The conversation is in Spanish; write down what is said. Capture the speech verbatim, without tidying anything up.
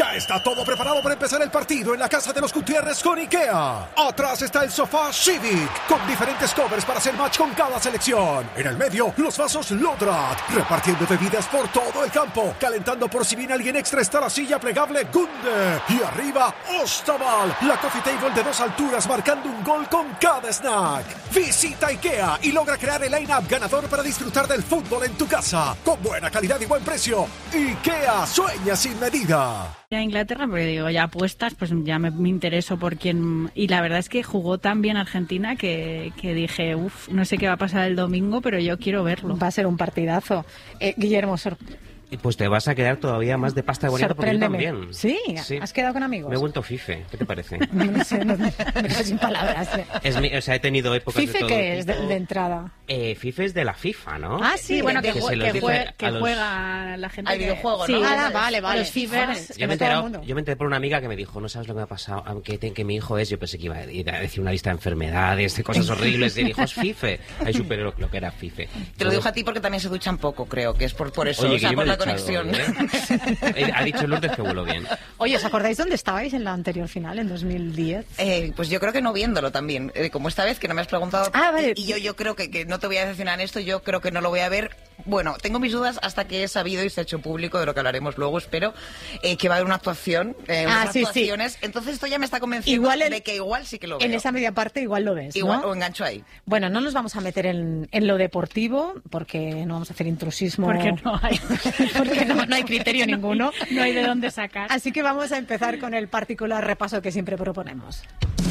Ya está todo preparado para empezar el partido en la casa de los Gutiérrez con IKEA. Atrás está el sofá Civic, con diferentes covers para hacer match con cada selección. En el medio, los vasos Lodrat, repartiendo bebidas por todo el campo. Calentando por si viene alguien extra está la silla plegable Gunde. Y arriba, Ostaval, la coffee table de dos alturas marcando un gol con cada snack. Visita IKEA y logra crear el line-up ganador para disfrutar del fútbol en tu casa. Con buena calidad y buen precio. IKEA, sueña sin medida. A Inglaterra, porque digo, ya apuestas, pues ya me, me intereso por quién. Y la verdad es que jugó tan bien Argentina que, que dije, uff, no sé qué va a pasar el domingo, pero yo quiero verlo. Va a ser un partidazo. Eh, Guillermo, sor... Pues te vas a quedar todavía más de pasta de bonito porque yo también. ¿Sí? ¿Sí? ¿Has quedado con amigos? Me he vuelto fife. ¿Qué te parece? No sé, no, me dejo sin palabras. Eh. Es mi, o sea, he tenido épocas ¿Fife de todo qué es tipo. de, de entrada? Eh, Fife es de la FIFA, ¿no? Ah, sí, sí bueno, que, que, jue, que, que, juega, que los... juega la gente. Al que... videojuego, sí, ¿no? Ah, vale, vale. Los Fifers. Yo me, enterado, yo me enteré por una amiga que me dijo, no sabes lo que me ha pasado, aunque te, que mi hijo es, yo pensé que iba a ir a decir una lista de enfermedades, de cosas horribles, y dijo, es Fife. Ahí superé lo, lo que era Fife. Te lo digo a ti porque también se duchan poco, creo, que es por, por eso, Oye, o sea, por la conexión. ¿eh? Ha dicho Lourdes que vuelo bien. Oye, ¿os acordáis dónde estabais en la anterior final, en dos mil diez? Eh, pues yo creo que no viéndolo también. Eh, como esta vez que no me has preguntado. Ah, vale. Y yo, yo creo que, que no te voy a decepcionar en esto, yo creo que no lo voy a ver. Bueno, tengo mis dudas hasta que he sabido y se ha hecho público, de lo que hablaremos luego, espero, eh, que va a haber una actuación, eh, unas ah, sí, actuaciones. Sí. Entonces esto ya me está convenciendo igual el, de que igual sí que lo veo. En esa media parte igual lo ves, Igual, ¿no? o engancho ahí. Bueno, no nos vamos a meter en, en lo deportivo, porque no vamos a hacer intrusismo. Porque no hay, porque no, no hay criterio ninguno. No hay de dónde sacar. Así que vamos a empezar con el particular repaso que siempre proponemos.